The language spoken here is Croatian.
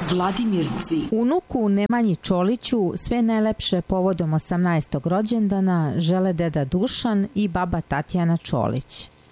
Vladimirci. Unuku Nemanji Čoliću sve najlepše povodom 18. rođendana žele deda Dušan i baba Tatjana Čolić.